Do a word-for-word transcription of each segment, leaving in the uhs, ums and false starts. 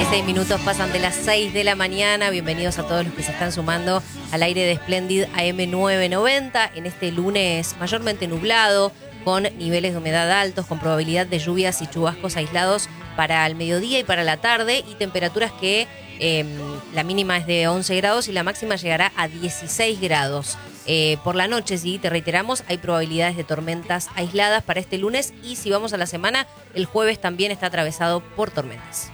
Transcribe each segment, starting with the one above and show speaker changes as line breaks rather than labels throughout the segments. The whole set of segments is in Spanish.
seis minutos pasan de las seis de la mañana. Bienvenidos a todos los que se están sumando al aire de Splendid A M novecientos noventa en este lunes mayormente nublado, con niveles de humedad altos, con probabilidad de lluvias y chubascos aislados para el mediodía y para la tarde, y temperaturas que eh, la mínima es de once grados y la máxima llegará a dieciséis grados. Eh, por la noche, sí, te reiteramos, hay probabilidades de tormentas aisladas para este lunes, y si vamos a la semana, el jueves también está atravesado por tormentas.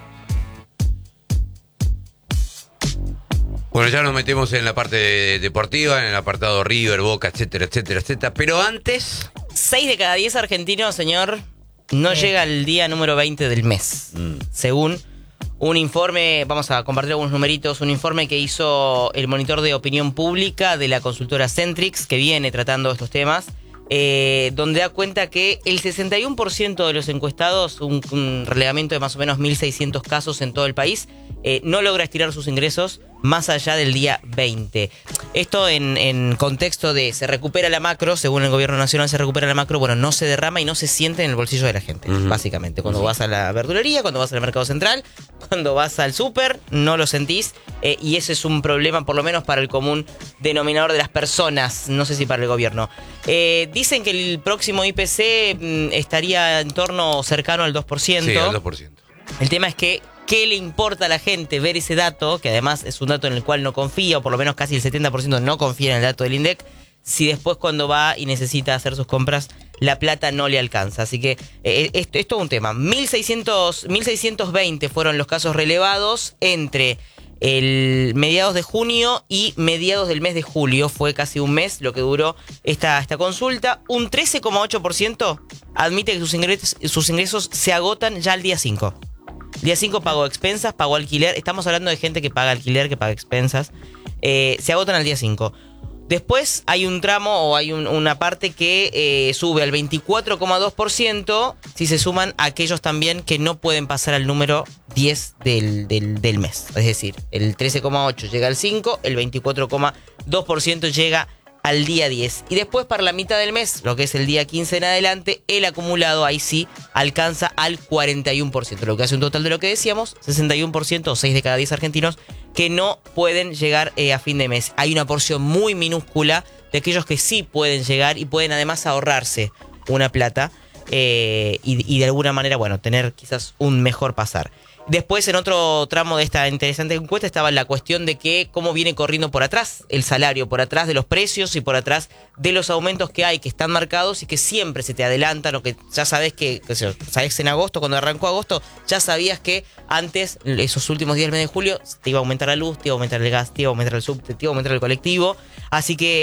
Bueno, ya nos metemos en la parte deportiva, en el apartado River, Boca, etcétera, etcétera, etcétera. Pero antes...
seis de cada diez argentinos, señor, no eh. llega al día número veinte del mes. Mm. Según un informe, vamos a compartir algunos numeritos, un informe que hizo el monitor de opinión pública de la consultora Centrix, que viene tratando estos temas, eh, donde da cuenta que el sesenta y uno por ciento de los encuestados, un, un relevamiento de más o menos mil seiscientos casos en todo el país, eh, no logra estirar sus ingresos más allá del día veinte. Esto en, en contexto de se recupera la macro, según el gobierno nacional se recupera la macro, bueno, no se derrama y no se siente en el bolsillo de la gente, uh-huh. básicamente. Cuando uh-huh. vas a la verdulería, cuando vas al mercado central, cuando vas al súper, no lo sentís, eh, y ese es un problema por lo menos para el común denominador de las personas, no sé si para el gobierno. Eh, dicen que el próximo I P C mm, estaría en torno cercano al dos por ciento.
Sí, al dos por ciento.
El tema es que ¿qué le importa a la gente ver ese dato, que además es un dato en el cual no confía, o por lo menos casi el setenta por ciento no confía en el dato del INDEC, si después cuando va y necesita hacer sus compras, la plata no le alcanza? Así que eh, esto es todo un tema. mil seiscientos, mil seiscientos veinte fueron los casos relevados entre el mediados de junio y mediados del mes de julio. Fue casi un mes lo que duró esta, esta consulta. Un trece coma ocho por ciento admite que sus ingresos, sus ingresos se agotan ya al día cinco. Día cinco pagó expensas, pagó alquiler. Estamos hablando de gente que paga alquiler, que paga expensas. Eh, se agotan al día cinco. Después hay un tramo o hay un, una parte que eh, sube al veinticuatro coma dos por ciento si se suman aquellos también que no pueden pasar al número diez del, del, del mes. Es decir, el trece coma ocho por ciento llega al cinco, el veinticuatro coma dos por ciento llega al día diez. Y después para la mitad del mes, lo que es el día quince en adelante, el acumulado ahí sí alcanza al cuarenta y uno por ciento. Lo que hace un total de lo que decíamos, sesenta y uno por ciento o seis de cada diez argentinos que no pueden llegar eh, a fin de mes. Hay una porción muy minúscula de aquellos que sí pueden llegar y pueden además ahorrarse una plata eh, y, y de alguna manera, bueno, tener quizás un mejor pasar. Después, en otro tramo de esta interesante encuesta, estaba la cuestión de que cómo viene corriendo por atrás el salario, por atrás de los precios y por atrás de los aumentos que hay, que están marcados y que siempre se te adelantan, o que ya sabes que, que sabes en agosto, cuando arrancó agosto, ya sabías que antes, esos últimos días del mes de julio, te iba a aumentar la luz, te iba a aumentar el gas, te iba a aumentar el subte, te iba a aumentar el colectivo. Así que